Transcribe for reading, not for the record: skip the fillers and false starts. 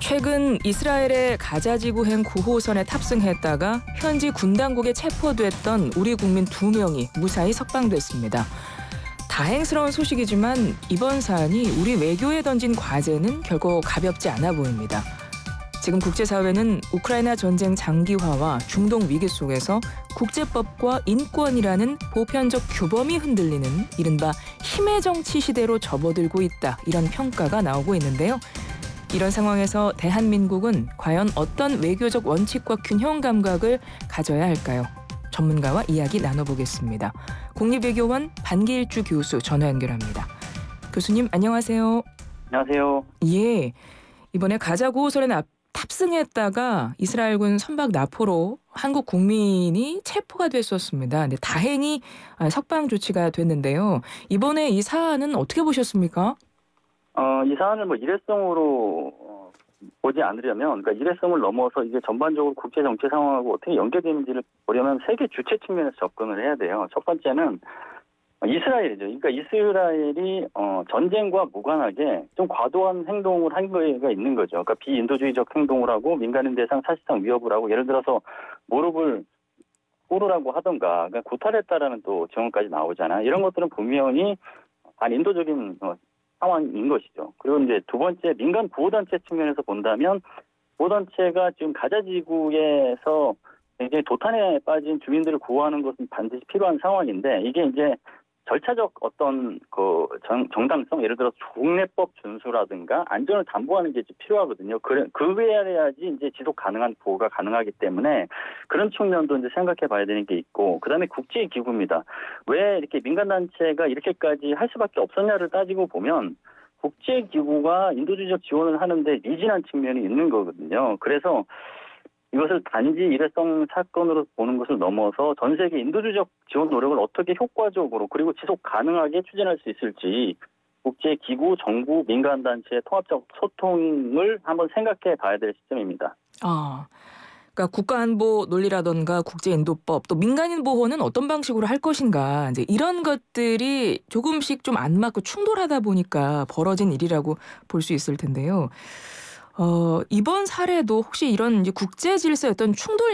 최근 이스라엘의 가자지구행 9호선에 탑승했다가 현지 군 당국에 체포됐던 우리 국민 2명이 무사히 석방됐습니다. 다행스러운 소식이지만 이번 사안이 우리 외교에 던진 과제는 결코 가볍지 않아 보입니다. 지금 국제사회는 우크라이나 전쟁 장기화와 중동 위기 속에서 국제법과 인권이라는 보편적 규범이 흔들리는 이른바 힘의 정치 시대로 접어들고 있다, 이런 평가가 나오고 있는데요. 이런 상황에서 대한민국은 과연 어떤 외교적 원칙과 균형 감각을 가져야 할까요? 전문가와 이야기 나눠보겠습니다. 국립외교원 반기일주 교수 전화 연결합니다. 교수님 안녕하세요. 안녕하세요. 예, 이번에 가자 9호선에 탑승했다가 이스라엘군 선박 납포로 한국 국민이 체포가 됐었습니다. 근데 다행히 석방 조치가 됐는데요. 이번에 이 사안은 어떻게 보셨습니까? 이 사안을 일회성으로 보지 않으려면, 그러니까 일회성을 넘어서 이게 전반적으로 국제 정치 상황하고 어떻게 연계되는지를 보려면 세계 주체 측면에서 접근을 해야 돼요. 첫 번째는 이스라엘이죠. 그러니까 이스라엘이 전쟁과 무관하게 좀 과도한 행동을 한 거가 있는 거죠. 그러니까 비인도주의적 행동을 하고 민간인 대상 사실상 위협을 하고, 예를 들어서 무릎을 꿇으라고 하던가, 그러니까 구타했다라는 또 증언까지 나오잖아요. 이런 것들은 분명히 반인도적인 상황인 것이죠. 그리고 이제 두 번째, 민간 구호단체 측면에서 본다면 구호단체가 지금 가자지구에서 굉장히 도탄에 빠진 주민들을 구호하는 것은 반드시 필요한 상황인데, 이게 이제 절차적 어떤 정당성, 예를 들어서 국내법 준수라든가 안전을 담보하는 게 필요하거든요. 그래야지 이제 지속 가능한 보호가 가능하기 때문에 그런 측면도 이제 생각해 봐야 되는 게 있고, 그다음에 국제기구입니다. 왜 이렇게 민간단체가 이렇게까지 할 수밖에 없었냐를 따지고 보면 국제기구가 인도주의적 지원을 하는데 미진한 측면이 있는 거거든요. 그래서 이것을 단지 일회성 사건으로 보는 것을 넘어서 전 세계 인도주의적 지원 노력을 어떻게 효과적으로 그리고 지속 가능하게 추진할 수 있을지 국제기구, 정부, 민간단체의 통합적 소통을 한번 생각해 봐야 될 시점입니다. 그러니까 국가안보 논리라던가 국제인도법, 또 민간인 보호는 어떤 방식으로 할 것인가, 이제 이런 것들이 조금씩 좀 안 맞고 충돌하다 보니까 벌어진 일이라고 볼 수 있을 텐데요. 이번 사례도 혹시 이런 이제 국제 질서의 어떤 충돌